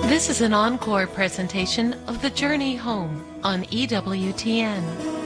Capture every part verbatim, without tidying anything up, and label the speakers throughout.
Speaker 1: This is an encore presentation of The Journey Home on E W T N.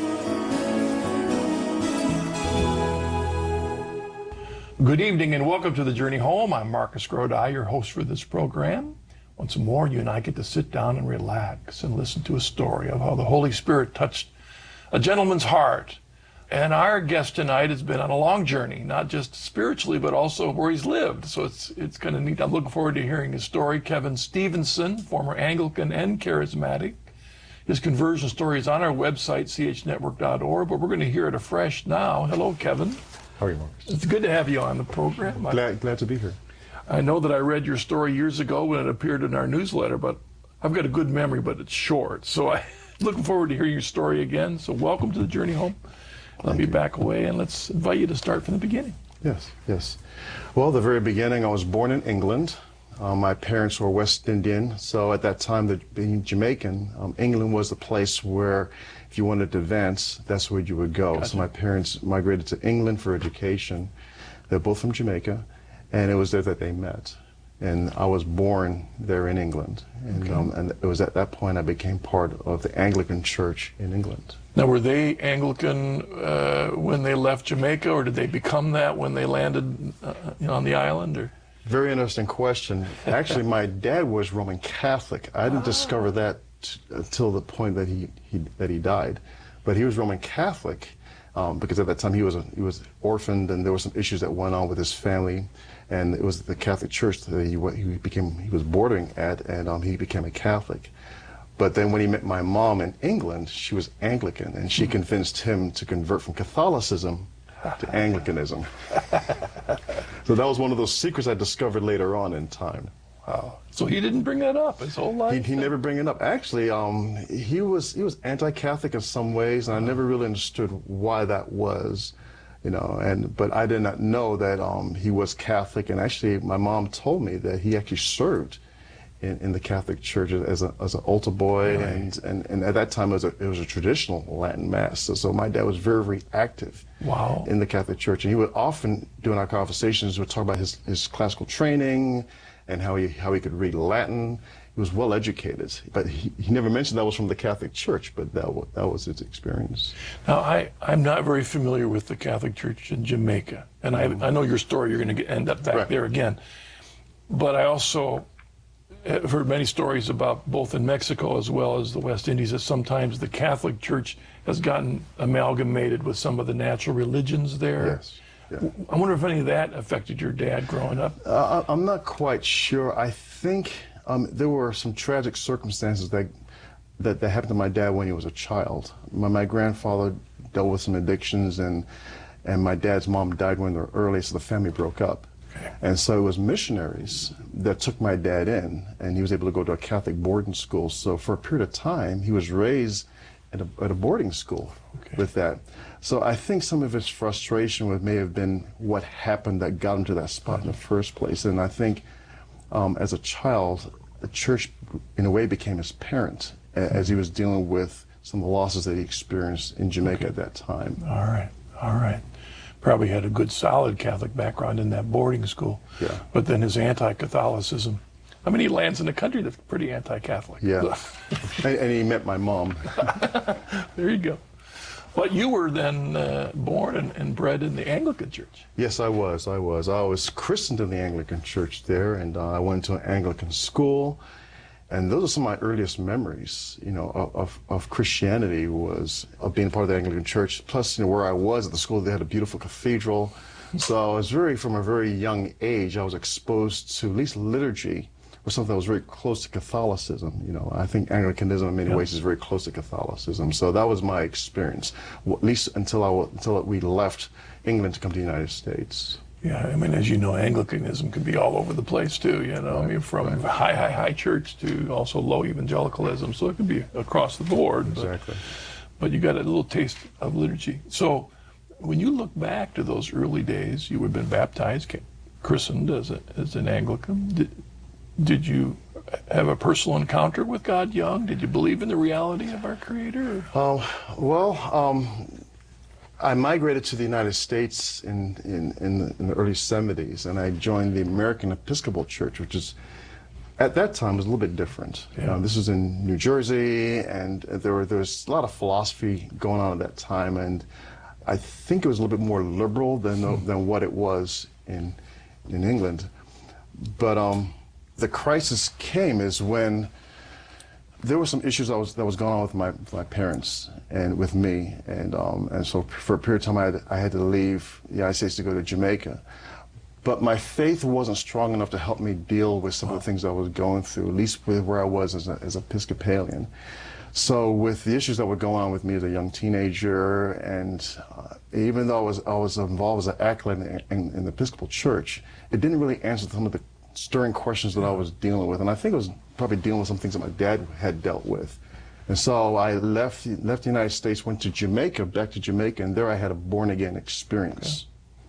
Speaker 2: Good evening and welcome to The Journey Home. I'm Marcus Grodi, your host for this program. Once more, you and I get to sit down and relax and listen to a story of how the Holy Spirit touched a gentleman's heart. And our guest tonight has been on a long journey, not just spiritually, but also where he's lived. So it's it's kind of neat. I'm looking forward to hearing his story. Kevin Stevenson, former Anglican and charismatic. His conversion story is on our website, c h network dot org, but we're going to hear it afresh now. Hello, Kevin.
Speaker 3: How are you, Marcus?
Speaker 2: It's good to have you on the program.
Speaker 3: Glad, glad to be here.
Speaker 2: I know that I read your story years ago when it appeared in our newsletter, but I've got a good memory, but it's short. So I'm looking forward to hearing your story again. So welcome to The Journey Home. Let me back away and let's invite you to start from the beginning.
Speaker 3: Yes, yes. Well, the very beginning, I was born in England. Uh, my parents were West Indian, so at that time, the, being Jamaican, um, England was the place where if you wanted to advance, that's where you would go. Gotcha. So my parents migrated to England for education. They're both from Jamaica, and it was there that they met. And I was born there in England. And, okay. um, and it was at that point I became part of the Anglican Church in England.
Speaker 2: Now, were they Anglican uh, when they left Jamaica, or did they become that when they landed uh, you know, on the island? Or?
Speaker 3: Very interesting question. Actually, my dad was Roman Catholic. I didn't ah. discover that t- until the point that he, he that he died. But he was Roman Catholic um, because at that time he was a, he was orphaned, and there were some issues that went on with his family. And it was the Catholic Church that he, he became he was bordering at, and um, he became a Catholic. But then when he met my mom in England, she was Anglican, and she convinced him to convert from Catholicism to Anglicanism. So that was one of those secrets I discovered later on in time.
Speaker 2: Wow. So he didn't bring that up his whole life?
Speaker 3: He, he never bring it up. Actually, um, he was he was anti-Catholic in some ways, and I never really understood why that was. You know, and but I did not know that um, he was Catholic, and actually my mom told me that he actually served in, in the Catholic Church as a as an altar boy, really? and, and and at that time it was a, it was a traditional Latin Mass. So, so my dad was very very active.
Speaker 2: Wow. In
Speaker 3: the Catholic Church, and he would often during our conversations would talk about his his classical training and how he how he could read Latin. He was well educated, but he, he never mentioned that was from the Catholic Church, but that was, that was his experience.
Speaker 2: Now, I, I'm not very familiar with the Catholic Church in Jamaica, and I, I know your story, you're going to end up back right. there again. But I also have heard many stories about both in Mexico as well as the West Indies that sometimes the Catholic Church has gotten amalgamated with some of the natural religions there.
Speaker 3: Yes. Yeah.
Speaker 2: I wonder if any of that affected your dad growing up?
Speaker 3: Uh, I'm not quite sure. I think... Um, there were some tragic circumstances that, that that happened to my dad when he was a child. My, my grandfather dealt with some addictions, and and my dad's mom died when they were early, so the family broke up. Okay. And so it was missionaries that took my dad in, and he was able to go to a Catholic boarding school. So for a period of time, he was raised at a, at a boarding school okay. with that. So I think some of his frustration with may have been what happened that got him to that spot mm-hmm. in the first place. And I think Um, as a child, the church, in a way, became his parent as he was dealing with some of the losses that he experienced in Jamaica okay. at that time.
Speaker 2: All right, all right. Probably had a good, solid Catholic background in that boarding school.
Speaker 3: Yeah.
Speaker 2: But then his anti-Catholicism. I mean, he lands in a country that's pretty anti-Catholic.
Speaker 3: Yeah. and, and he met my mom.
Speaker 2: There you go. But you were then uh, born and, and bred in the Anglican Church.
Speaker 3: Yes, I was. I was. I was christened in the Anglican Church there, and uh, I went to an Anglican school. And those are some of my earliest memories, you know, of, of Christianity was of being part of the Anglican Church. Plus, you know, where I was at the school, they had a beautiful cathedral. So I was very, from a very young age, I was exposed to at least liturgy, was something that was very close to Catholicism. You know, I think Anglicanism in many yeah. ways is very close to Catholicism. So that was my experience, at least until I until we left England to come to the United States.
Speaker 2: Yeah, I mean, as you know, Anglicanism can be all over the place too. You know, right. I mean, from right. high, high, high church to also low evangelicalism. So it could be across the board.
Speaker 3: Exactly.
Speaker 2: But, but you got a little taste of liturgy. So when you look back to those early days, you had been baptized, christened as a, as an Anglican. Did, Did you have a personal encounter with God young? Did you believe in the reality of our Creator?
Speaker 3: Uh, well, um, I migrated to the United States in, in, in, the, in the early seventies, and I joined the American Episcopal Church, which is At that time, it was a little bit different.
Speaker 2: Yeah.
Speaker 3: Uh, this was in New Jersey, and there were there was a lot of philosophy going on at that time, and I think it was a little bit more liberal than
Speaker 2: Hmm.
Speaker 3: than what it was in in England. But um, the crisis came is when there were some issues that was that was going on with my with my parents and with me, and um, and so for a period of time I had, I had to leave the United States to go to Jamaica. But my faith wasn't strong enough to help me deal with some of the things I was going through, at least with where I was as an as Episcopalian. So with the issues that were going on with me as a young teenager, and uh, even though I was I was involved as an acolyte in, in, in the Episcopal Church, it didn't really answer some of the stirring questions that I was dealing with, and I think it was probably dealing with some things that my dad had dealt with. And so I left left the United States, went to Jamaica, back to Jamaica, and there I had a born again experience. Okay.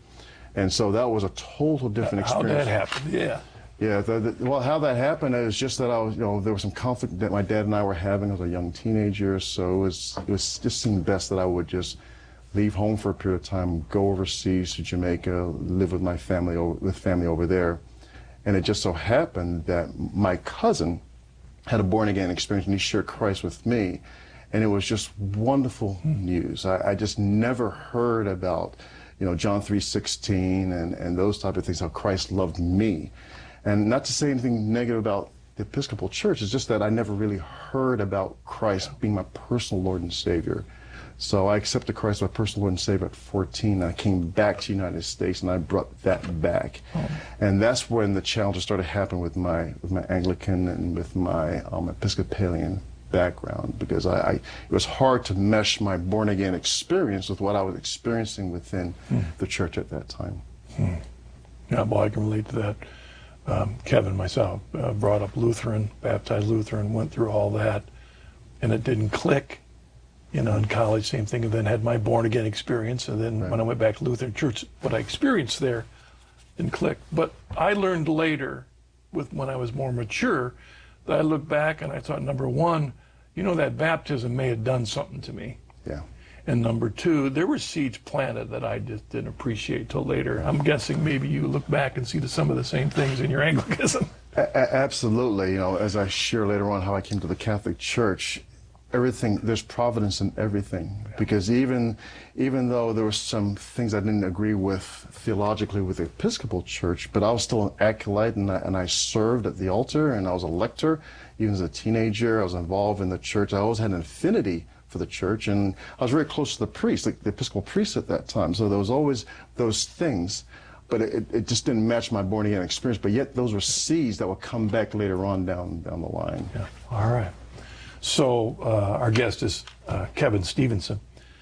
Speaker 3: And so that was a total different
Speaker 2: How
Speaker 3: experience.
Speaker 2: that happened? Yeah.
Speaker 3: Yeah, the, the, well, how that happened is just that I was, you know, there was some conflict that my dad and I were having as a young teenager, so it was, it was just seemed best that I would just leave home for a period of time, go overseas to Jamaica, live with my family, with family over there. And it just so happened that my cousin had a born-again experience, and he shared Christ with me, and it was just wonderful news. I, I just never heard about, you know, John three sixteen and, and those type of things, how Christ loved me. And not to say anything negative about the Episcopal Church, it's just that I never really heard about Christ being my personal Lord and Savior. So I accepted Christ as my personal Lord and Savior at fourteen, and I came back to the United States, and I brought that back. Oh. And that's when the challenges started happening with my with my Anglican and with my um, Episcopalian background, because I, I it was hard to mesh my born-again experience with what I was experiencing within hmm. the church at that time.
Speaker 2: Hmm. Yeah, well, I can relate to that. Um, Kevin, myself, uh, brought up Lutheran, baptized Lutheran, went through all that, and it didn't click. You know, in college, same thing, and then had my born-again experience, and then right. when I went back to Lutheran Church, what I experienced there didn't click. But I learned later, with when I was more mature, that I looked back and I thought, number one, you know, that baptism may have done something to me.
Speaker 3: Yeah.
Speaker 2: And number two, there were seeds planted that I just didn't appreciate till later. I'm guessing maybe you look back and see the, some of the same things in your Anglicanism.
Speaker 3: A- absolutely. You know, as I share later on how I came to the Catholic Church, everything, there's providence in everything. Yeah. Because even even though there were some things I didn't agree with theologically with the Episcopal Church, but I was still an acolyte, and I, and I served at the altar, and I was a lector. Even as a teenager, I was involved in the church. I always had an affinity for the church, and I was very close to the priest, like the Episcopal priest at that time. So there was always those things, but it, it just didn't match my born-again experience. But yet those were seeds that would come back later on down down the line.
Speaker 2: Yeah. All right. So uh, our guest is uh, Kevin Stevenson.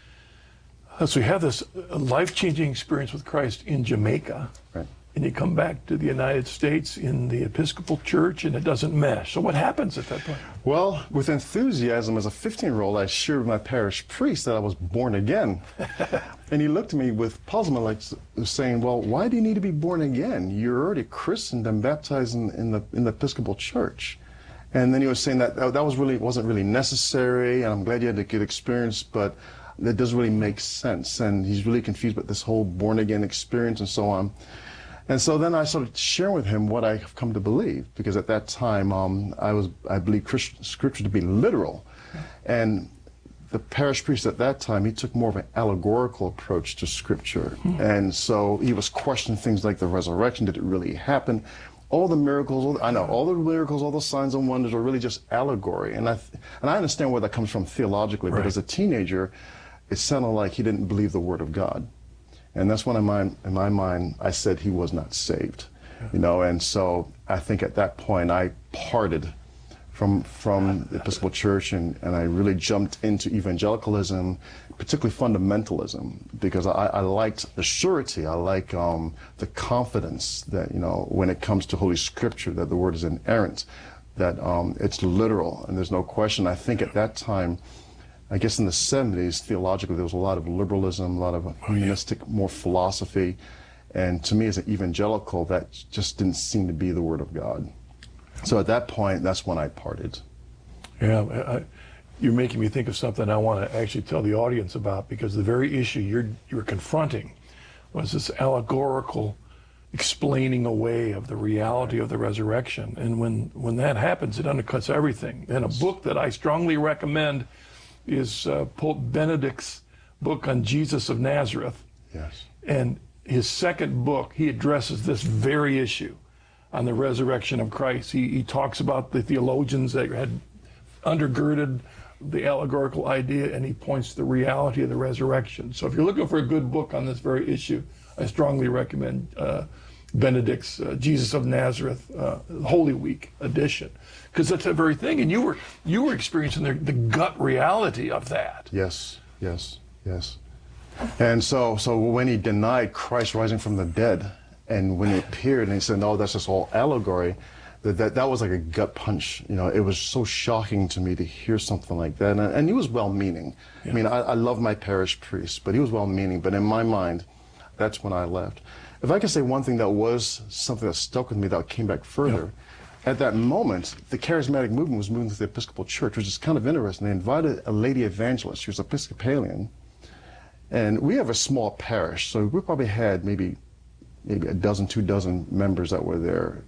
Speaker 2: Uh, so you have this life-changing experience with Christ in Jamaica,
Speaker 3: right.
Speaker 2: and you come back to the United States in the Episcopal Church, and it doesn't mesh. So what happens at that point?
Speaker 3: Well, with enthusiasm, as a fifteen-year-old, I shared with my parish priest that I was born again. And he looked at me with puzzlement, like saying, well, why do you need to be born again? You're already christened and baptized in, in, the, in the Episcopal Church. And then he was saying that that was really wasn't really necessary, and I'm glad you had a good experience, but that doesn't really make sense. And he's really confused about this whole born-again experience and so on. And so then I started sharing with him what I've come to believe, because at that time um, I was I believed Christian Scripture to be literal, and the parish priest at that time, he took more of an allegorical approach to Scripture, hmm. and so he was questioning things like the resurrection. Did it really happen? All the miracles, all the, I know, all the miracles, all the signs and wonders are really just allegory. And I, and I understand where that comes from theologically, right. But as a teenager, it sounded like he didn't believe the Word of God. And that's when in my, in my mind, I said he was not saved. Yeah. You know, and so I think at that point I parted from from the Episcopal Church, and, and I really jumped into evangelicalism, particularly fundamentalism, because I, I liked the surety, I like um, the confidence that, you know, when it comes to Holy Scripture, that the Word is inerrant, that um, it's literal, and there's no question. I think at that time, I guess in the seventies, theologically, there was a lot of liberalism, a lot of humanistic, more philosophy, and to me as an evangelical, that just didn't seem to be the Word of God. So at that point, that's when I parted.
Speaker 2: Yeah, I, you're making me think of something I want to actually tell the audience about, because the very issue you're you're confronting was this allegorical explaining away of the reality of the resurrection. And when, when that happens, it undercuts everything. And a book that I strongly recommend is uh, Pope Benedict's book on Jesus of Nazareth.
Speaker 3: Yes.
Speaker 2: And his second book, he addresses this very issue on the resurrection of Christ. He, he talks about the theologians that had undergirded the allegorical idea, and he points to the reality of the resurrection. So if you're looking for a good book on this very issue, I strongly recommend uh, Benedict's uh, Jesus of Nazareth uh, Holy Week edition, because that's the very thing. And you were you were experiencing the, the gut reality of that.
Speaker 3: Yes, yes, yes. And so, so when he denied Christ rising from the dead, and when he appeared and he said, "No, that's just all allegory," that that, that was like a gut punch. You know, it was so shocking to me to hear something like that. And, and he was well-meaning. Yeah. I mean, I, I love my parish priest, but he was well-meaning. But in my mind, that's when I left. If I could say one thing that was something that stuck with me that came back further, yeah. At that moment, the charismatic movement was moving to the Episcopal Church, which is kind of interesting. They invited a lady evangelist. She was Episcopalian. And we have a small parish, so we probably had maybe maybe a dozen, two dozen members that were there.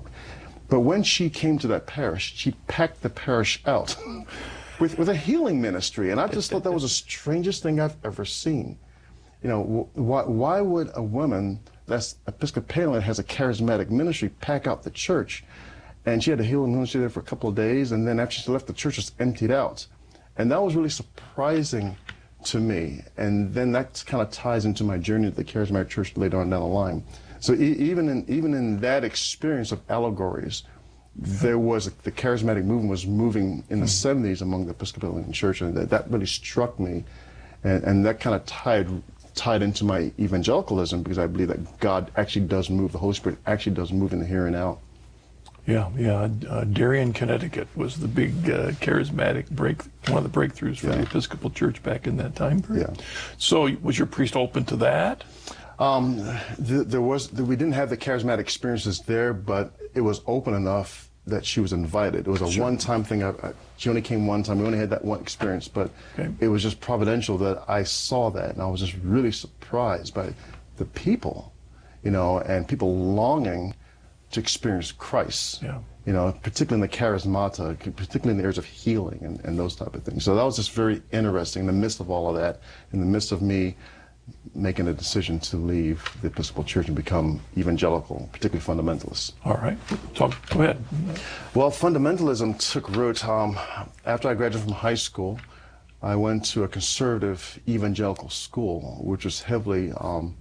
Speaker 3: But when she came to that parish, she packed the parish out with, with a healing ministry. And I just thought that was the strangest thing I've ever seen. You know, why, why would a woman that's Episcopalian, has a charismatic ministry, pack out the church? And she had a healing ministry there for a couple of days, and then after she left, the church was emptied out. And that was really surprising to me. And then that kind of ties into my journey to the charismatic church later on down the line. So e even in even in that experience of allegories, there was the charismatic movement was moving in the seventies among the Episcopalian church, and that, that really struck me, and, and that kind of tied tied into my evangelicalism, because I believe that God actually does move, the Holy Spirit actually does move in the here and now.
Speaker 2: Yeah, yeah. Uh, Darien, Connecticut was the big uh, charismatic break, one of the breakthroughs for yeah. the Episcopal Church back in that time period. Yeah. So was your priest open to that?
Speaker 3: Um, th there was, th we didn't have the charismatic experiences there, but it was open enough that she was invited. It was a sure. one-time thing. I, I, she only came one time. We only had that one experience, but okay. it was just providential that I saw that, and I was just really surprised by the people, you know, and people longing to experience Christ, yeah. you know, particularly in the charismata, particularly in the areas of healing and, and those type of things. So that was just very interesting in the midst of all of that, in the midst of me making a decision to leave the Episcopal Church and become evangelical, particularly fundamentalist.
Speaker 2: All right, talk, go ahead.
Speaker 3: Well, fundamentalism took root. Um, after I graduated from high school, I went to a conservative evangelical school, which was heavily um,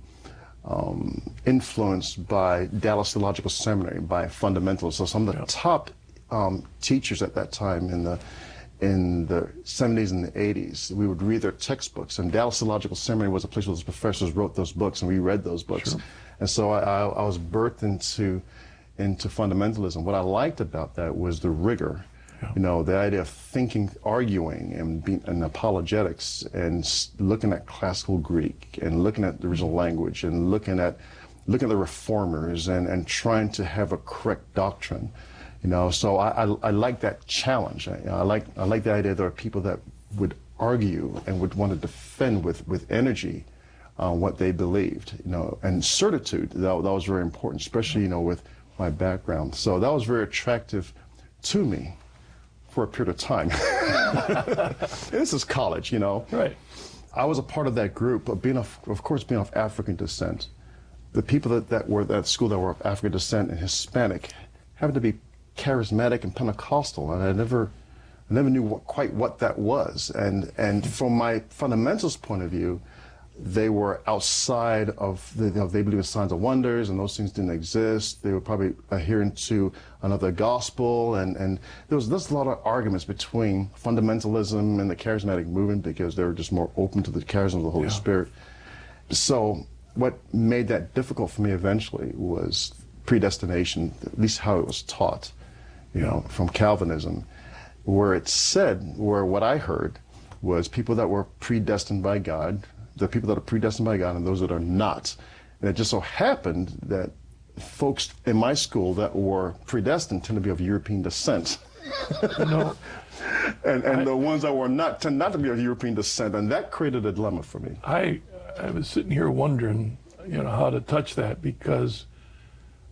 Speaker 3: Um, influenced by Dallas Theological Seminary, by fundamentalists. So some of the yep. top um, teachers at that time in the in the seventies and the eighties, we would read their textbooks, and Dallas Theological Seminary was a place where those professors wrote those books, and we read those books. Sure. And so I, I, I was birthed into into fundamentalism. What I liked about that was the rigor. You know, the idea of thinking, arguing, and, being, and apologetics, and looking at classical Greek, and looking at the original language, and looking at looking at the reformers, and, and trying to have a correct doctrine. You know, so I, I, I like that challenge. I, I like I like the idea there are people that would argue and would want to defend with with energy uh, what they believed. You know, and certitude. That, that was very important, especially you know with my background. So that was very attractive to me for a period of time. This is college, you know.
Speaker 2: Right.
Speaker 3: I was a part of that group, of being, of, of course, being of African descent. The people that, that were at that school that were of African descent and Hispanic happened to be charismatic and Pentecostal, and I never, I never knew what, quite what that was. And and from my fundamentalist point of view, they were outside of the, you know, they believe in signs and wonders, and those things didn't exist. They were probably adhering to another gospel, and, and there was there's a lot of arguments between fundamentalism and the charismatic movement because they were just more open to the charism of the Holy yeah. Spirit. So what made that difficult for me eventually was predestination, at least how it was taught, you yeah. know, from Calvinism, where it said, where what I heard was people that were predestined by God, the people that are predestined by God and those that are not. And it just so happened that folks in my school that were predestined tend to be of European descent.
Speaker 2: No.
Speaker 3: and and
Speaker 2: I,
Speaker 3: the ones that were not tend not to be of European descent, and that created a dilemma for me.
Speaker 2: I I was sitting here wondering, you know, how to touch that, because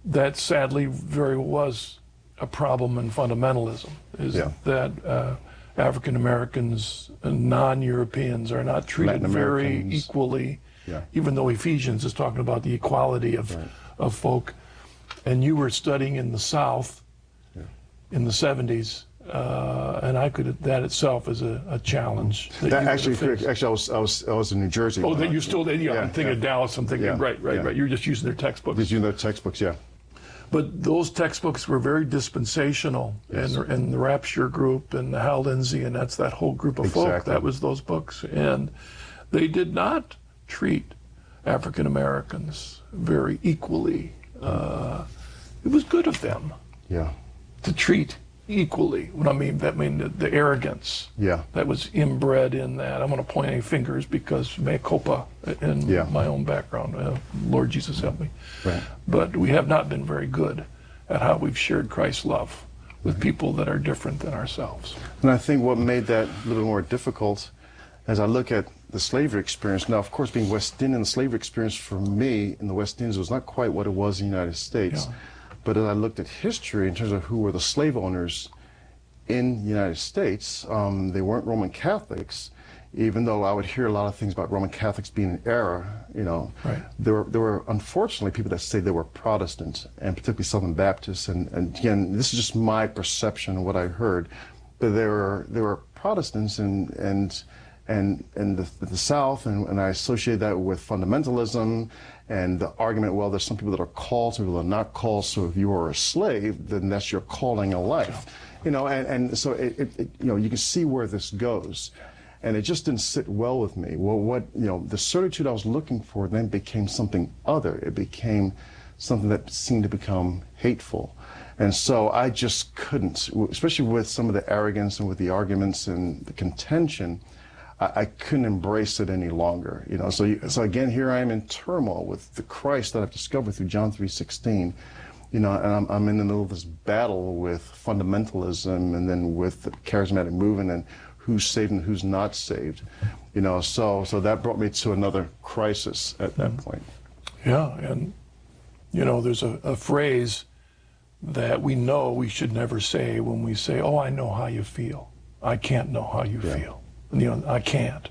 Speaker 2: that sadly very was a problem in fundamentalism, is
Speaker 3: Yeah.
Speaker 2: that uh, African Americans and non-Europeans are not treated
Speaker 3: Latin
Speaker 2: very
Speaker 3: Americans.
Speaker 2: equally,
Speaker 3: Yeah.
Speaker 2: even though Ephesians is talking about the equality of,
Speaker 3: Right.
Speaker 2: of folk. And you were studying in the South
Speaker 3: Yeah.
Speaker 2: in the seventies, uh, and I could, that itself is a, a challenge. That
Speaker 3: That
Speaker 2: you would
Speaker 3: actually,
Speaker 2: have faced.
Speaker 3: actually, I was, I was, I was in New Jersey.
Speaker 2: Oh,
Speaker 3: when
Speaker 2: that
Speaker 3: I-
Speaker 2: you still did? Yeah,
Speaker 3: Yeah,
Speaker 2: I'm thinking
Speaker 3: yeah.
Speaker 2: of Dallas. I'm thinking,
Speaker 3: Yeah,
Speaker 2: right, right,
Speaker 3: yeah.
Speaker 2: right. You're just using their textbooks.
Speaker 3: Did you know textbooks? Yeah.
Speaker 2: But those textbooks were very dispensational,
Speaker 3: Yes.
Speaker 2: and, and the Rapture group and the Hal Lindsey, and that's that whole group of folk.
Speaker 3: Exactly.
Speaker 2: That was those books. And they did not treat African Americans very equally. Uh, it was good of them
Speaker 3: Yeah.
Speaker 2: to treat equally. What I mean, that mean the, the arrogance
Speaker 3: Yeah.
Speaker 2: that was inbred in that. I'm going to point any fingers because mea culpa in
Speaker 3: Yeah.
Speaker 2: my own background. Uh, Lord Jesus help me.
Speaker 3: Right.
Speaker 2: But we have not been very good at how we've shared Christ's love with people that are different than ourselves.
Speaker 3: And I think what made that a little more difficult, as I look at the slavery experience, now, of course, being West Indian, the slavery experience for me in the West Indies was not quite what it was in the United States.
Speaker 2: Yeah.
Speaker 3: But as I looked at history in terms of who were the slave owners in the United States, um, they weren't Roman Catholics, even though I would hear a lot of things about Roman Catholics being an error. You know,
Speaker 2: Right.
Speaker 3: there were there were unfortunately people that say they were Protestant, and particularly Southern Baptists. And, and again, this is just my perception of what I heard, but there were there were Protestants and and and and the, the South, and, and I associate that with fundamentalism and the argument. Well, there's some people that are called, some people that are not called. So if you are a slave, then that's your calling in life. You know, and, and so it, it, it, you know, you can see where this goes. And it just didn't sit well with me. Well, what, you know, the certitude I was looking for then became something other. It became something that seemed to become hateful. And so I just couldn't, especially with some of the arrogance and with the arguments and the contention, I, I couldn't embrace it any longer. You know, so, you, so again, here I am in turmoil with the Christ that I've discovered through John three sixteen. You know, and I'm, I'm in the middle of this battle with fundamentalism and then with the charismatic movement and who's saved and who's not saved. You know, so so that brought me to another crisis at that point.
Speaker 2: Yeah, and you know, there's a, a phrase that we know we should never say when we say, "Oh, I know how you feel." I can't know how you
Speaker 3: Yeah.
Speaker 2: feel. You know, I can't.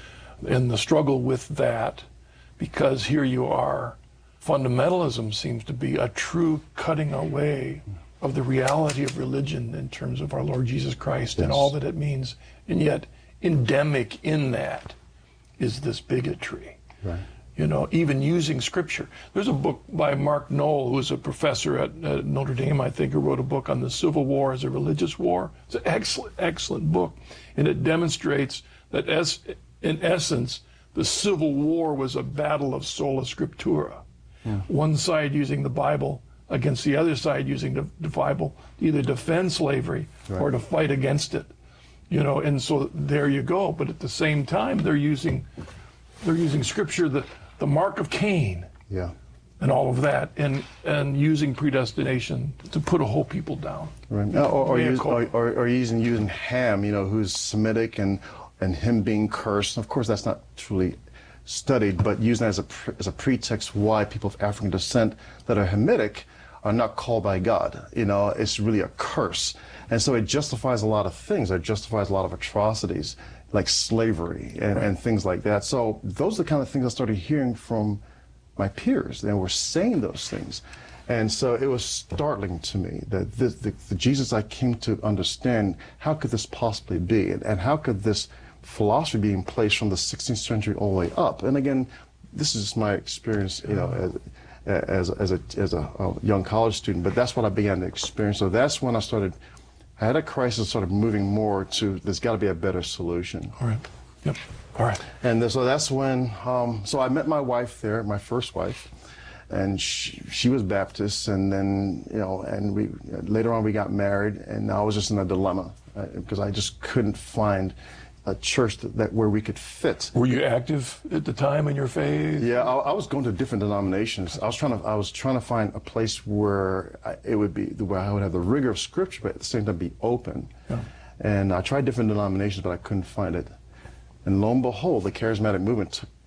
Speaker 2: And the struggle with that, because here you are, fundamentalism seems to be a true cutting away of the reality of religion in terms of our Lord Jesus Christ and
Speaker 3: Yes.
Speaker 2: all that it means. And yet, endemic in that is this bigotry.
Speaker 3: Right.
Speaker 2: You know, even using scripture. There's a book by Mark Knoll, who is a professor at, at Notre Dame, I think, who wrote a book on the Civil War as a religious war. It's an excellent, excellent book. And it demonstrates that, as, in essence, the Civil War was a battle of sola scriptura. Yeah. One side using the Bible against the other side using the, the Bible to either defend slavery
Speaker 3: Right.
Speaker 2: or to fight against it. You know, and so there you go. But at the same time, they're using they're using scripture, the, the mark of Cain,
Speaker 3: Yeah.
Speaker 2: and all of that, and and using predestination to put a whole people down.
Speaker 3: Right. Or, or,
Speaker 2: Mea
Speaker 3: use, or,
Speaker 2: culpa.
Speaker 3: or, or using using Ham, you know, who's Semitic, and and him being cursed. Of course, that's not truly studied, but using that as a pre- as a pretext why people of African descent that are Hamitic are not called by God. You know, it's really a curse, and so it justifies a lot of things. It justifies a lot of atrocities like slavery and,
Speaker 2: Right.
Speaker 3: and things like that. So those are the kind of things I started hearing from my peers. They were saying those things. And so it was startling to me that this, the, the Jesus I came to understand, how could this possibly be? And, and how could this philosophy be in place from the sixteenth century all the way up? And again, this is my experience, you know, as, as, as, a, as a, a young college student, but that's what I began to experience. So that's when I started, I had a crisis, started moving more to, there's got to be a better solution.
Speaker 2: All right. Yep. All right.
Speaker 3: And th- so that's when, um, so I met my wife there, my first wife, and she, she was Baptist, and then, you know, and we, later on we got married, and I was just in a dilemma, uh, because I just couldn't find a church that, that where we could fit.
Speaker 2: Were you active at the time in your faith?
Speaker 3: Yeah, I, I was going to different denominations. I was trying to, I was trying to find a place where I, it would be, where I would have the rigor of Scripture, but at the same time be open.
Speaker 2: Yeah.
Speaker 3: And I tried different denominations, but I couldn't find it. And lo and behold, the charismatic movement took,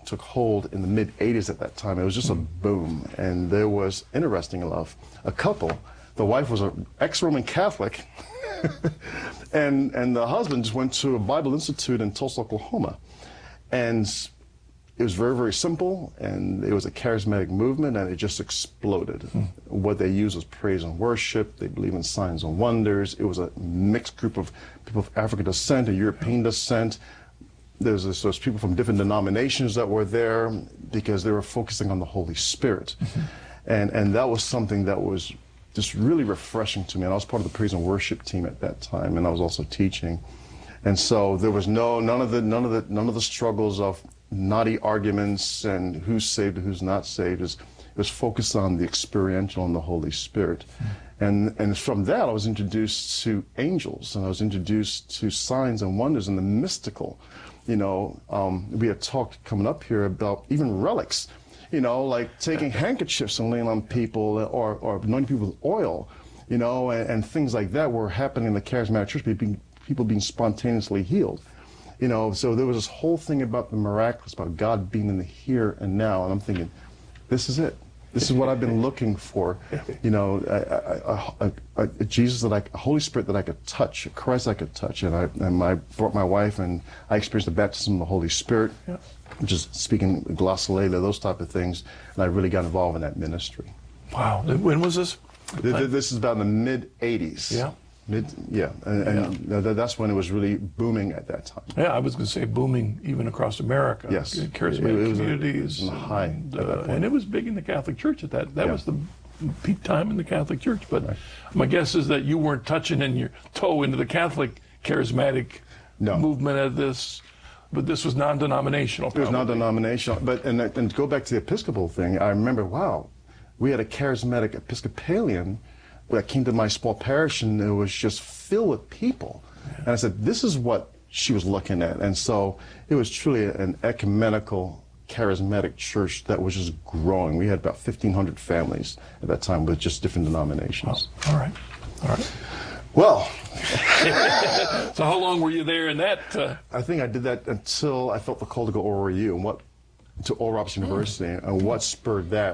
Speaker 3: took hold in the mid eighties at that time. It was just a boom. And there was, interesting enough, a couple. The wife was an ex-Roman Catholic, and, and the husband just went to a Bible Institute in Tulsa, Oklahoma. And it was very, very simple, and it was a charismatic movement, and it just exploded. Mm. What they used was praise and worship. They believe in signs and wonders. It was a mixed group of people of African descent and European descent. There's this, those people from different denominations that were there because they were focusing on the Holy Spirit. Mm-hmm. And, and that was something that was just really refreshing to me. And I was part of the praise and worship team at that time, and I was also teaching. And so there was no, none of the, none of the, none of the struggles of naughty arguments and who's saved and who's not saved. It was, it was focused on the experiential and the Holy Spirit. Mm-hmm. And, and from that, I was introduced to angels, and I was introduced to signs and wonders and the mystical. You know, um, we had talked coming up here about even relics, you know, like taking handkerchiefs and laying on people, or, or anointing people with oil, you know, and, and things like that were happening in the charismatic church, people being, people being spontaneously healed. You know, so there was this whole thing about the miraculous, about God being in the here and now, and I'm thinking, this is it. This is what I've been looking for, you know, a, a, a, a Jesus that I, a Holy Spirit that I could touch, a Christ I could touch. And I, and I brought my wife, and I experienced the baptism of the Holy Spirit, yeah. Just speaking glossolalia, those type of things. And I really got involved in that ministry.
Speaker 2: Wow. When was this?
Speaker 3: This is about in the mid eighties.
Speaker 2: Yeah.
Speaker 3: Mid, yeah, and, and yeah. that's when it was really booming at that time.
Speaker 2: Yeah, I was going to say booming even across America.
Speaker 3: Yes,
Speaker 2: charismatic
Speaker 3: it was
Speaker 2: communities,
Speaker 3: a, it was high
Speaker 2: and,
Speaker 3: at that
Speaker 2: uh,
Speaker 3: point.
Speaker 2: and it was big in the Catholic Church at that. That
Speaker 3: yeah.
Speaker 2: was the peak time in the Catholic Church. But
Speaker 3: right.
Speaker 2: my guess is that you weren't touching in your toe into the Catholic charismatic
Speaker 3: no.
Speaker 2: movement of this. But this was non-denominational.
Speaker 3: It was non-denominational. But and, and to go back to the Episcopal thing, I remember, wow, we had a charismatic Episcopalian that came to my small parish, and it was just filled with people. Yeah. And I said, this is what she was looking at. And so it was truly an ecumenical, charismatic church that was just growing. We had about fifteen hundred families at that time with just different denominations.
Speaker 2: Oh, all right. All right.
Speaker 3: Well.
Speaker 2: So how long were you there in that? Uh...
Speaker 3: I think I did that until I felt the call to go to O R U and what to Oral Roberts University. Mm. And what spurred that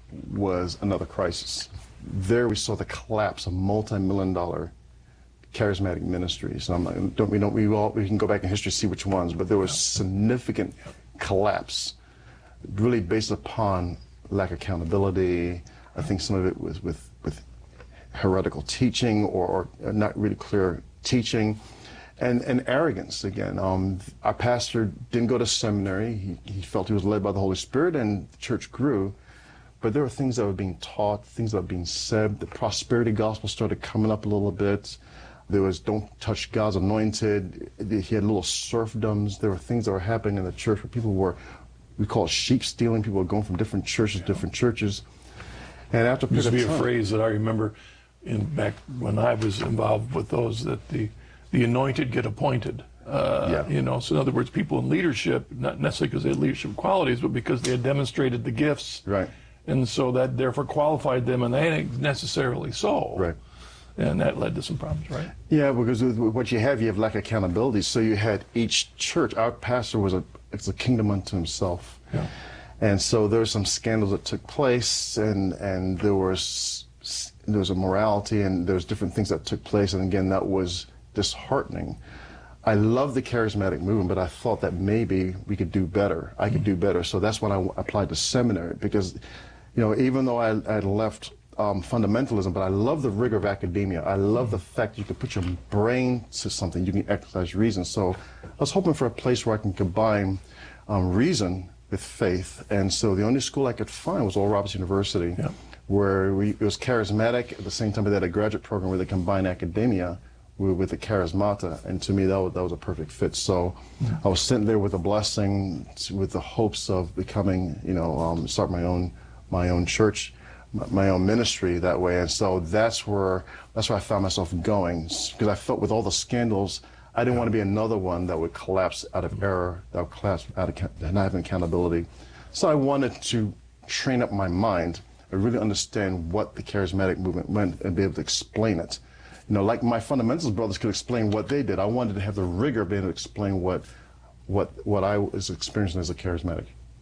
Speaker 3: was another crisis. There we saw the collapse of multi-million dollar charismatic ministries. And I'm, don't, we, don't, we, all, we can go back in history to see which ones, but there was significant collapse, really based upon lack of accountability. I think some of it was with, with heretical teaching or, or not really clear teaching, and, and arrogance again. Um, our pastor didn't go to seminary. He, he felt he was led by the Holy Spirit, and the church grew. But there were things that were being taught, things that were being said. The prosperity gospel started coming up a little bit. There was don't touch God's anointed. He had little serfdoms. There were things that were happening in the church where people were, we call it sheep stealing. People were going from different churches to different churches. And after a
Speaker 2: used to be
Speaker 3: time,
Speaker 2: a phrase that I remember in back when I was involved with those, that the, the anointed get appointed. Uh,
Speaker 3: yeah.
Speaker 2: You know, so in other words, people in leadership, not necessarily because they had leadership qualities, but because they had demonstrated the gifts.
Speaker 3: Right.
Speaker 2: And so that therefore qualified them, and they ain't necessarily so.
Speaker 3: Right.
Speaker 2: And that led to some problems, right?
Speaker 3: Yeah, because with what you have, you have lack of accountability. So you had each church, our pastor was a, it's a kingdom unto himself.
Speaker 2: Yeah.
Speaker 3: And so there were some scandals that took place, and, and there was there was a morality, and there was different things that took place. And again, that was disheartening. I love the charismatic movement, but I thought that maybe we could do better. I could do better. So that's when I applied to seminary, because, you know, even though I had left um, fundamentalism, but I love the rigor of academia. I love the fact that you can put your brain to something. You can exercise reason. So I was hoping for a place where I can combine um, reason with faith. And so the only school I could find was Oral Roberts University, yeah. where we, it was charismatic. At the same time, they had a graduate program where they combined academia with, with the charismata. And to me, that was, that was a perfect fit. So yeah. I was sitting there with a blessing, with the hopes of becoming, you know, um, start my own, my own church, my, my own ministry that way. And so that's where, that's where I found myself going, because I felt with all the scandals, I didn't want to be another one that would collapse out of error, that would collapse out of not having accountability. So I wanted to train up my mind and really understand what the charismatic movement meant and be able to explain it. You know, like my fundamentalist brothers could explain what they did. I wanted to have the rigor of being able to explain what, what, what I was experiencing as a charismatic.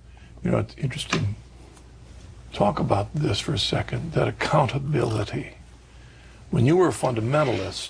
Speaker 2: You know, it's interesting. Talk about this for a second, that accountability. When you were a fundamentalist,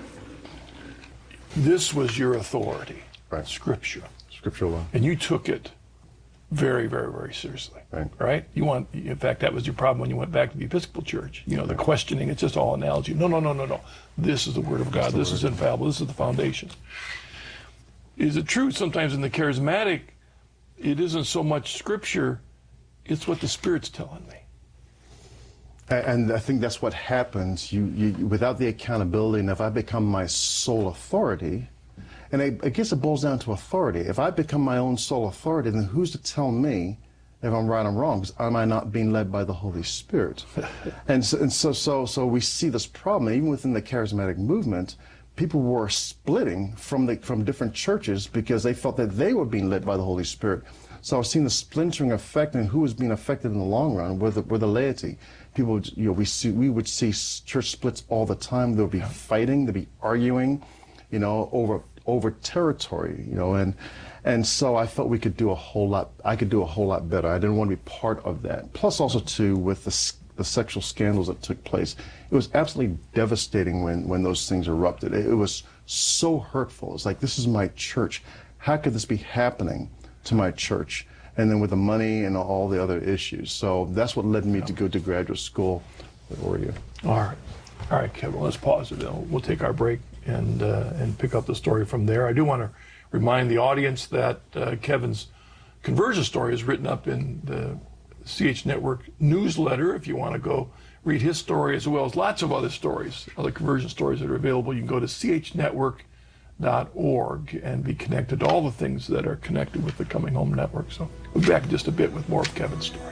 Speaker 2: this was your authority,
Speaker 3: right.
Speaker 2: Scripture.
Speaker 3: Scriptural law.
Speaker 2: And you took it very, very, very seriously,
Speaker 3: right?
Speaker 2: right? You want, in fact, that was your problem when you went back to the Episcopal Church. You know, the questioning, it's just all analogy. No, no, no, no, no. This is the Word of God. This is infallible. This is the foundation. Is it true sometimes in the charismatic, it isn't so much Scripture, it's what the Spirit's telling me?
Speaker 3: And I think that's what happens. You, you, without the accountability, and if I become my sole authority, and I, I guess it boils down to authority. If I become my own sole authority, then who's to tell me if I'm right or wrong? Because am I not being led by the Holy Spirit? and so, and so, so, so we see this problem even within the charismatic movement. People were splitting from the from different churches because they felt that they were being led by the Holy Spirit. So I've seen the splintering effect, and who was being affected in the long run were the, were the laity. People, you know, we see we would see church splits all the time. There would be fighting, there'd be arguing, you know, over over territory, you know, and and so I felt we could do a whole lot. I could do a whole lot better. I didn't want to be part of that. Plus, also too, with the the sexual scandals that took place, it was absolutely devastating when when those things erupted. It, it was so hurtful. It's like, this is my church. How could this be happening to my church? And then with the money and all the other issues. So that's what led me to go to graduate school at Oregon.
Speaker 2: All right. All right, Kevin, let's pause it. We'll take our break and uh, and pick up the story from there. I do want to remind the audience that uh, Kevin's conversion story is written up in the C H Network newsletter. If you want to go read his story, as well as lots of other stories, other conversion stories that are available, you can go to c h network dot org and be connected to all the things that are connected with the Coming Home Network. So we'll be back in just a bit with more of Kevin's story.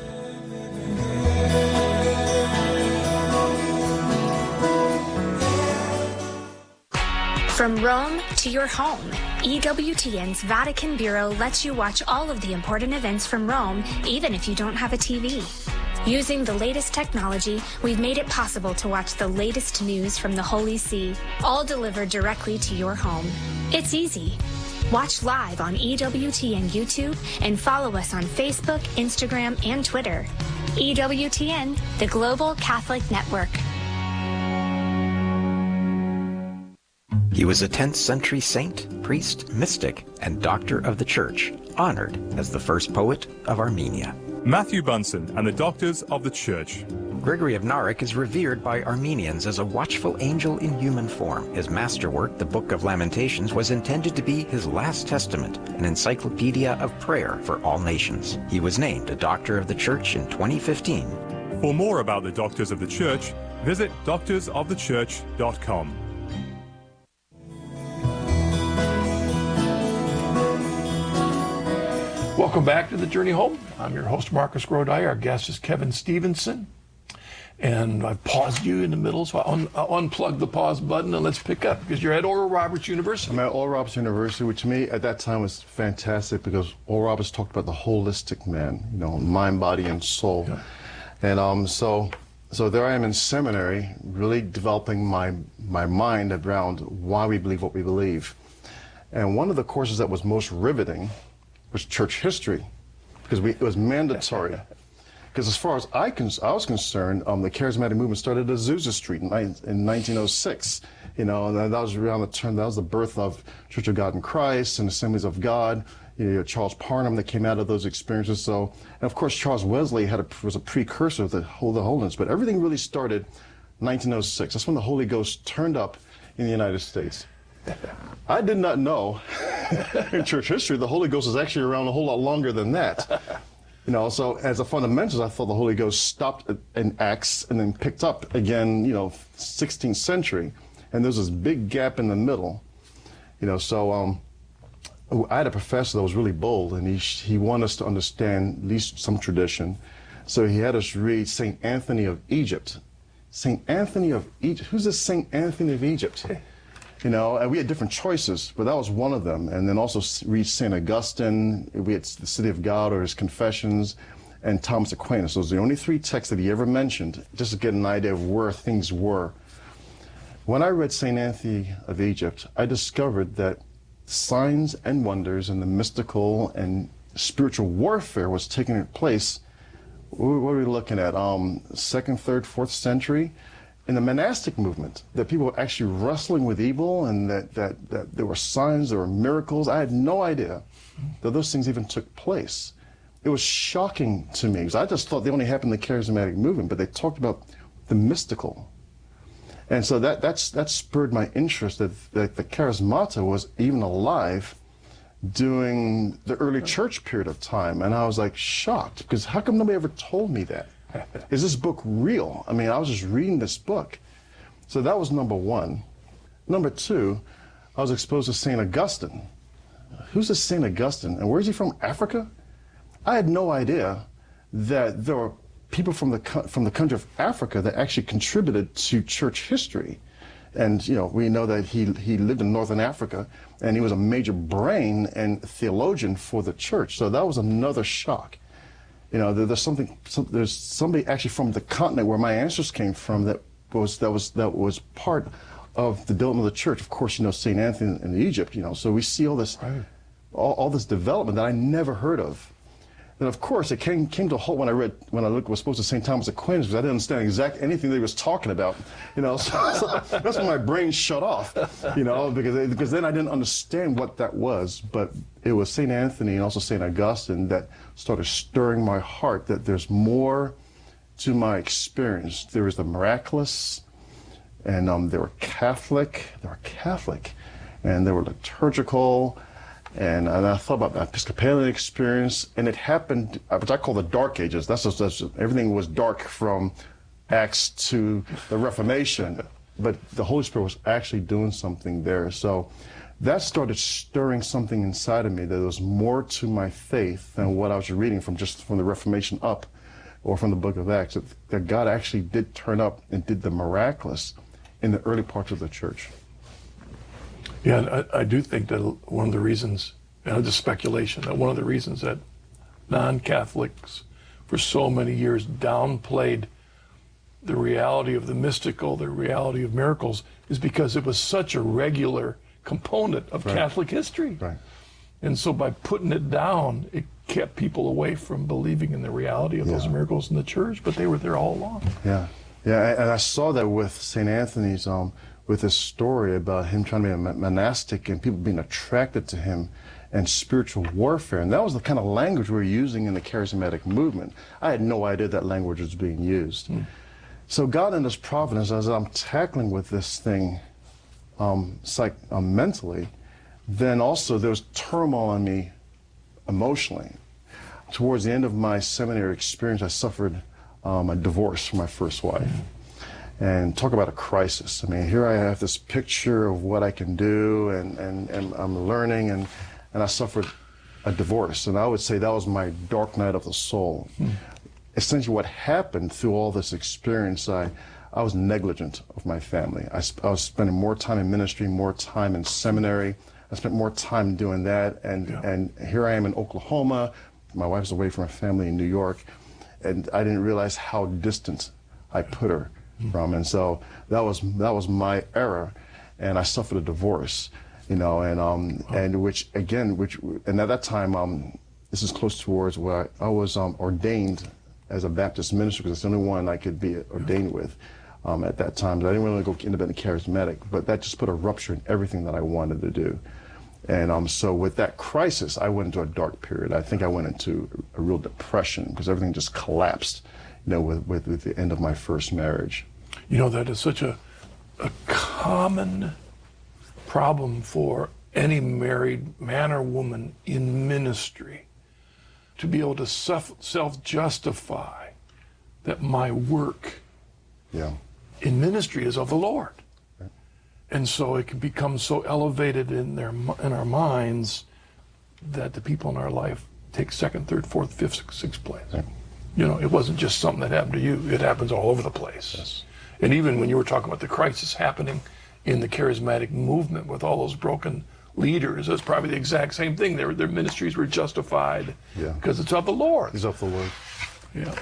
Speaker 4: From Rome to your home, E W T N's Vatican Bureau lets you watch all of the important events from Rome, even if you don't have a T V. Using the latest technology, we've made it possible to watch the latest news from the Holy See, all delivered directly to your home. It's easy. Watch live on E W T N YouTube and follow us on Facebook, Instagram, and Twitter. E W T N, the Global Catholic Network.
Speaker 5: He was a tenth century saint, priest, mystic, and doctor of the Church, honored as the first poet of Armenia.
Speaker 6: Matthew Bunsen and the Doctors of the Church.
Speaker 5: Gregory of Narek is revered by Armenians as a watchful angel in human form. His masterwork, the Book of Lamentations, was intended to be his last testament, an encyclopedia of prayer for all nations. He was named a Doctor of the Church in twenty fifteen.
Speaker 6: For more about the Doctors of the Church, visit doctors of the church dot com.
Speaker 2: Welcome back to The Journey Home. I'm your host, Marcus Grodi. Our guest is Kevin Stevenson. And I've paused you in the middle, so I'll, un- I'll unplug the pause button and let's pick up, because you're at Oral Roberts University.
Speaker 3: I'm at Oral Roberts University, which to me at that time was fantastic, because Oral Roberts talked about the holistic man, you know, mind, body, and soul. Yeah. And um, so so there I am in seminary, really developing my, my mind around why we believe what we believe. And one of the courses that was most riveting was church history, because we, it was mandatory. Because as far as I, con I was concerned, um, the charismatic movement started at Azusa Street in, in nineteen oh six. You know, and that was around the turn. That was the birth of Church of God in Christ and Assemblies of God. You know, Charles Parham that came out of those experiences. So, and of course, Charles Wesley had a, was a precursor of the whole the holiness. But everything really started nineteen oh six. That's when the Holy Ghost turned up in the United States. I did not know in church history the Holy Ghost is actually around a whole lot longer than that. You know, so as a fundamentalist, I thought the Holy Ghost stopped in Acts and then picked up again, you know, sixteenth century. And there's this big gap in the middle. You know, so um, I had a professor that was really bold, and he, he wanted us to understand at least some tradition. So he had us read Saint Anthony of Egypt. Saint Anthony of Egypt? Who's this Saint Anthony of Egypt? You know, and we had different choices, but that was one of them. And then also read Saint Augustine, we had the City of God or his Confessions, and Thomas Aquinas. Those are the only three texts that he ever mentioned, just to get an idea of where things were. When I read Saint Anthony of Egypt, I discovered that signs and wonders and the mystical and spiritual warfare was taking place. What are we looking at? Um, second, third, fourth century? In the monastic movement, that people were actually wrestling with evil, and that, that, that there were signs, there were miracles. I had no idea that those things even took place. It was shocking to me, because I just thought they only happened in the charismatic movement, but they talked about the mystical. And so that, that's, that spurred my interest that, that the charismata was even alive during the early church period of time. And I was like shocked, because how come nobody ever told me that? Is this book real? I mean, I was just reading this book. So that was number one. Number two, I was exposed to Saint Augustine. Who's this Saint Augustine? And where's he from? Africa? I had no idea that there were people from the, from the country of Africa that actually contributed to church history. And, you know, we know that he, he lived in Northern Africa, and he was a major brain and theologian for the church. So that was another shock. You know, there, there's something. Some, there's somebody actually from the continent where my ancestors came from that was that was that was part of the development of the church. Of course, you know, Saint Anthony in Egypt. You know, so we see all this, right. all, all this development that I never heard of. And of course, it came came to a halt when I read when I looked was supposed to Saint Thomas Aquinas, because I didn't understand exactly anything that he was talking about. You know, so, so that's when my brain shut off. You know, because because then I didn't understand what that was. But it was Saint Anthony and also Saint Augustine that started stirring my heart that there's more to my experience. There is the miraculous, and um, they were Catholic. They were Catholic, and they were liturgical. And, and I thought about the Episcopalian experience, and it happened, which I call the Dark Ages. That's just, that's just, everything was dark from Acts to the Reformation, but the Holy Spirit was actually doing something there. So that started stirring something inside of me, that there was more to my faith than what I was reading from just from the Reformation up, or from the book of Acts, that, that God actually did turn up and did the miraculous in the early parts of the church.
Speaker 2: Yeah, I, I do think that one of the reasons, and just speculation, that one of the reasons that non-Catholics for so many years downplayed the reality of the mystical, the reality of miracles, is because it was such a regular component of right. Catholic history.
Speaker 3: Right.
Speaker 2: And so by putting it down, it kept people away from believing in the reality of yeah. those miracles in the church, but they were there all along.
Speaker 3: Yeah, yeah, and I saw that with Saint Anthony's, um, with this story about him trying to be a monastic and people being attracted to him, and spiritual warfare. And that was the kind of language we were using in the charismatic movement. I had no idea that language was being used. Mm. So God in His providence, as I'm tackling with this thing um, psych, um, mentally, then also there was turmoil in me emotionally. Towards the end of my seminary experience, I suffered um, a divorce from my first wife. Mm. And talk about a crisis. I mean, here I have this picture of what I can do, and, and, and I'm learning, and, and I suffered a divorce. And I would say that was my dark night of the soul. Hmm. Essentially what happened through all this experience, I, I was negligent of my family. I, I was spending more time in ministry, more time in seminary. I spent more time doing that. And, yeah. and here I am in Oklahoma. My wife's away from her family in New York. And I didn't realize how distant I put her from, and so that was that was my error, and I suffered a divorce, you know, and um oh. and which again, which and at that time, um this is close towards where I, I was um ordained as a Baptist minister, because it's the only one I could be ordained with um at that time. But I didn't really go independent charismatic, but that just put a rupture in everything that I wanted to do, and um so with that crisis, I went into a dark period. I think I went into a real depression because everything just collapsed. You know, with, with, with the end of my first marriage.
Speaker 2: You know, that is such a, a common problem for any married man or woman in ministry, to be able to self, self-justify that my work
Speaker 3: yeah.
Speaker 2: in ministry is of the Lord.
Speaker 3: Right.
Speaker 2: And so it can become so elevated in, their, in our minds that the people in our life take second, third, fourth, fifth, sixth place. Right. You know, it wasn't just something that happened to you. It happens all over the place.
Speaker 3: Yes.
Speaker 2: And even when you were talking about the crisis happening in the charismatic movement with all those broken leaders, that's probably the exact same thing. Their, their ministries were justified
Speaker 3: yeah.
Speaker 2: because it's of the Lord.
Speaker 3: It's of the Lord.
Speaker 2: Yeah.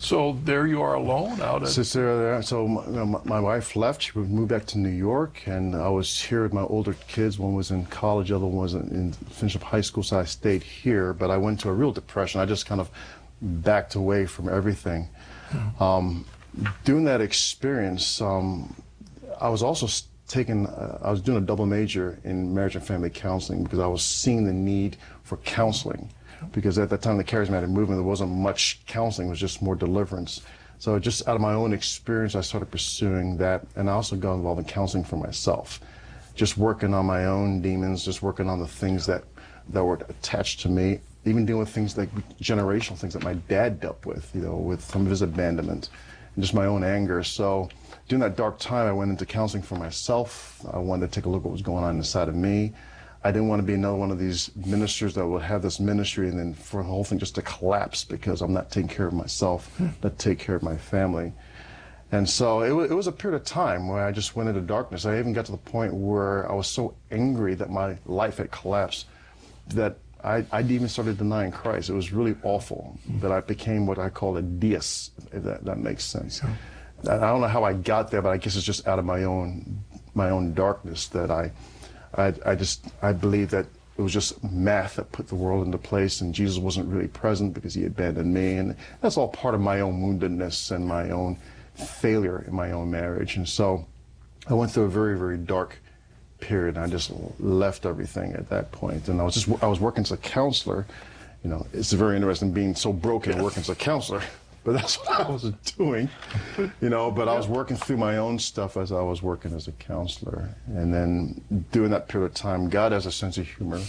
Speaker 2: So there you are alone out at...
Speaker 3: Sister there. So my, you know, my, my wife left. She moved back to New York, and I was here with my older kids. One was in college, the other one was in, in finished up high school, so I stayed here. But I went into a real depression. I just kind of backed away from everything. Mm-hmm. Um, during that experience, um, I was also taking, uh, I was doing a double major in marriage and family counseling because I was seeing the need for counseling. Because at that time, the charismatic movement, there wasn't much counseling, it was just more deliverance. So just out of my own experience, I started pursuing that, and I also got involved in counseling for myself. Just working on my own demons, just working on the things that, that were attached to me, even dealing with things like generational things that my dad dealt with, you know, with some of his abandonment, and just my own anger. So during that dark time, I went into counseling for myself. I wanted to take a look at what was going on inside of me. I didn't want to be another one of these ministers that would have this ministry and then for the whole thing just to collapse because I'm not taking care of myself, not take care of my family. And so it, it was a period of time where I just went into darkness. I even got to the point where I was so angry that my life had collapsed that I, I even started denying Christ. It was really awful that I became what I call a deist, if that, that makes sense. I don't know how I got there, but I guess it's just out of my own, my own darkness that I I, I just, I believe that it was just math that put the world into place, and Jesus wasn't really present because he abandoned me, and that's all part of my own woundedness and my own failure in my own marriage. And so I went through a very, very dark period, and I just left everything at that point. And I was just, I was working as a counselor. You know, it's very interesting being so broken working as a counselor. But that's what I was doing, you know, but I was working through my own stuff as I was working as a counselor. And then during that period of time, God has a sense of humor.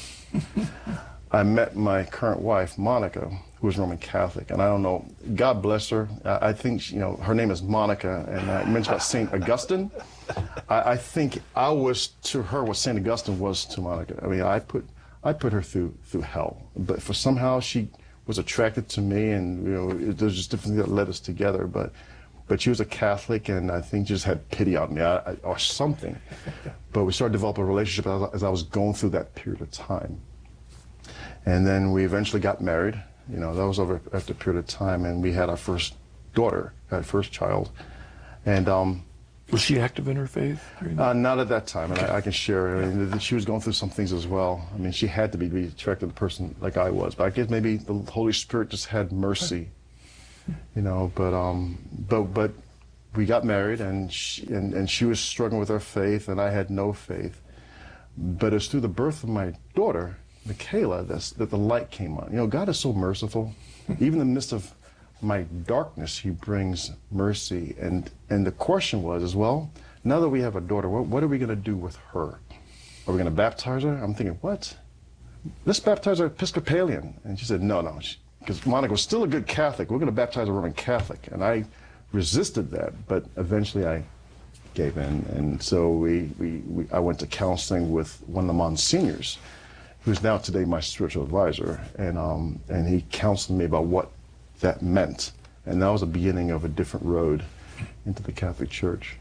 Speaker 3: I met my current wife, Monica, who was Roman Catholic. And I don't know, God bless her. I, I think, you know, her name is Monica. And I mentioned about Saint Augustine. I, I think I was to her what Saint Augustine was to Monica. I mean, I put, I put her through, through hell. But for somehow she was attracted to me, and you know, it, there's just different things that led us together. But, but she was a Catholic, and I think just had pity on me, I, I, or something. But we started developing a relationship as, as I was going through that period of time. And then we eventually got married. You know, that was over after a period of time, and we had our first daughter, our first child. And um,
Speaker 2: was she active in her faith?
Speaker 3: Uh, not at that time, and I, I can share. I mean, she was going through some things as well. I mean, she had to be, be attracted to a person like I was, but I guess maybe the Holy Spirit just had mercy, you know. But um, but but we got married, and she, and and she was struggling with her faith, and I had no faith. But it's through the birth of my daughter, Michaela, that's, that the light came on. You know, God is so merciful, even in the midst of my darkness, he brings mercy. And and the question was as well, now that we have a daughter, what, what are we going to do with her? Are we going to baptize her? I'm thinking, what? Let's baptize her Episcopalian. And she said, no, no, because Monica was still a good Catholic. We're going to baptize a Roman Catholic. And I resisted that, but eventually I gave in. And so we, we, we I went to counseling with one of the Monsignors, who's now today my spiritual advisor. And, um, and he counseled me about what that meant, and that was the beginning of a different road into the Catholic Church.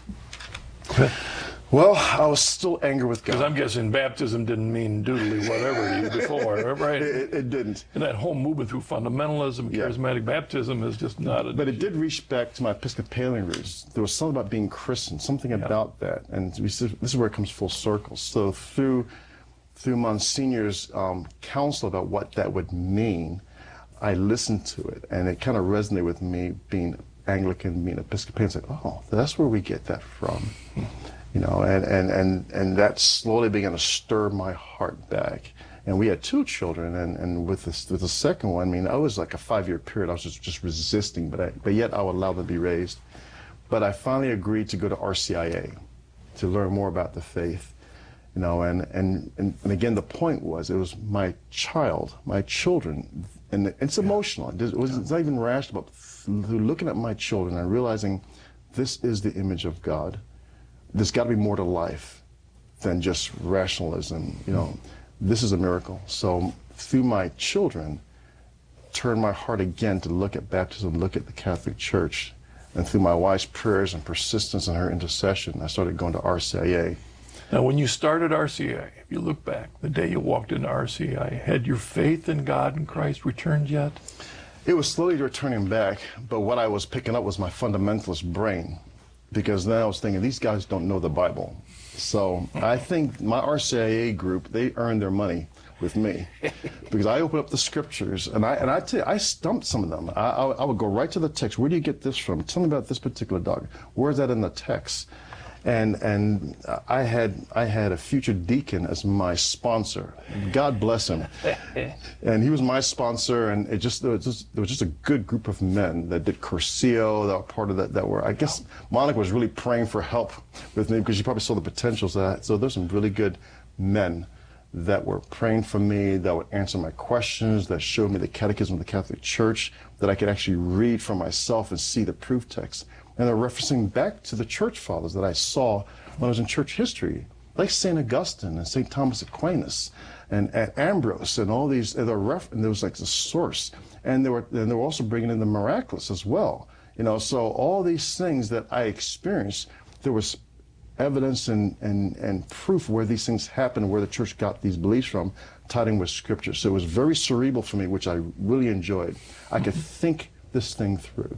Speaker 3: Well, I was still angry with God.
Speaker 2: Because I'm guessing baptism didn't mean doodly whatever to you before, right?
Speaker 3: It, it didn't.
Speaker 2: And that whole movement through fundamentalism, charismatic yeah. baptism is just not a...
Speaker 3: But it did reach back to my Episcopalian roots. There was something about being Christian, something yeah. about that. And we, this is where it comes full circle. So through, through Monsignor's um, counsel about what that would mean, I listened to it, and it kind of resonated with me, being Anglican, being Episcopalian. It's like, oh, that's where we get that from, you know. And and and and that slowly began to stir my heart back. And we had two children, and and with this, with the second one, I mean, I was like a five-year period. I was just just resisting, but I, but yet I would allow them to be raised. But I finally agreed to go to R C I A to learn more about the faith. You know, and, and, and, and again, the point was, it was my child, my children, and it's emotional. It was, it's not even rational, but through looking at my children and realizing this is the image of God. There's got to be more to life than just rationalism. You know, this is a miracle. So through my children, turned my heart again to look at baptism, look at the Catholic Church. And through my wife's prayers and persistence in her intercession, I started going to R C I A.
Speaker 2: Now, when you started R C I A, if you look back, the day you walked into R C I A, had your faith in God and Christ returned yet?
Speaker 3: It was slowly returning back, but what I was picking up was my fundamentalist brain, because then I was thinking, these guys don't know the Bible. So I think my R C I A group, they earned their money with me, because I opened up the scriptures, and I and I tell you, I stumped some of them. I, I, I would go right to the text. Where do you get this from? Tell me about this particular dog. Where is that in the text? And and I had I had a future deacon as my sponsor. God bless him. And he was my sponsor, and it just there was just, there was just a good group of men that did Cursillo, that were part of that. That were I guess Monica was really praying for help with me, because she probably saw the potentials of that. So there's some really good men that were praying for me, that would answer my questions, that showed me the Catechism of the Catholic Church, that I could actually read for myself and see the proof text. And they're referencing back to the church fathers that I saw when I was in church history, like Saint Augustine and Saint Thomas Aquinas and, and Ambrose and all these. And, ref- and there was like the source, and they were and they were also bringing in the miraculous as well. You know, so all these things that I experienced, there was evidence and and and proof where these things happened, where the church got these beliefs from, tied in with scripture. So it was very cerebral for me, which I really enjoyed. I could think this thing through.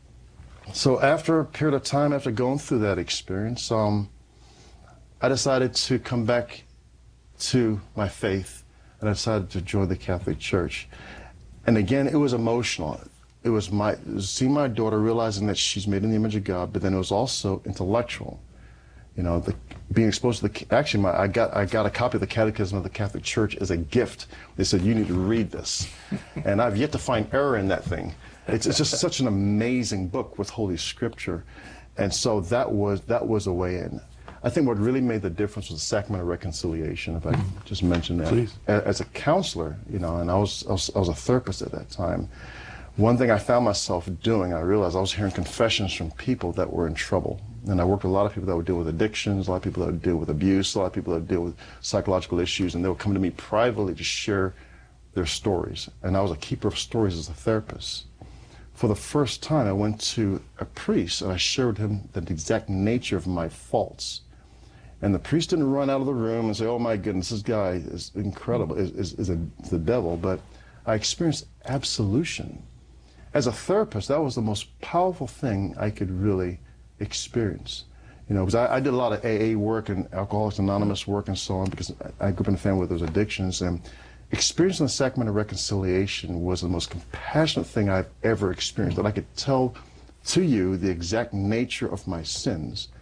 Speaker 3: So after a period of time, after going through that experience, um, I decided to come back to my faith, and I decided to join the Catholic Church. And again, it was emotional. It was my seeing my daughter, realizing that she's made in the image of God, but then it was also intellectual. You know, the, being exposed to the actually, my, I got I got a copy of the Catechism of the Catholic Church as a gift. They said, you need to read this, and I've yet to find error in that thing. It's, it's just such an amazing book with Holy Scripture, and so that was that was a way in. I think what really made the difference was the Sacrament of Reconciliation, if I could just mention that.
Speaker 2: Please.
Speaker 3: As a counselor, you know, and I was, I was I was a therapist at that time. One thing I found myself doing, I realized I was hearing confessions from people that were in trouble. And I worked with a lot of people that would deal with addictions, a lot of people that would deal with abuse, a lot of people that would deal with psychological issues, and they would come to me privately to share their stories. And I was a keeper of stories as a therapist. For the first time, I went to a priest, and I showed him the exact nature of my faults. And the priest didn't run out of the room and say, oh my goodness, this guy is incredible, is, is, is, a, is the devil. But I experienced absolution. As a therapist, that was the most powerful thing I could really experience. You know, because I, I did a lot of A A work and Alcoholics Anonymous work and so on, because I grew up in a family with those addictions. And experiencing the Sacrament of Reconciliation was the most compassionate thing I've ever experienced, that I could tell to you the exact nature of my sins